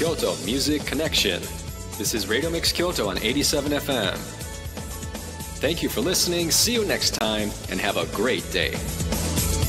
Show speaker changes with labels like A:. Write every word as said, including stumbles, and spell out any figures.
A: Kyoto Music Connection. This is Radio Mix Kyoto on eighty-seven F M. Thank you for listening. See you next time and have a great day.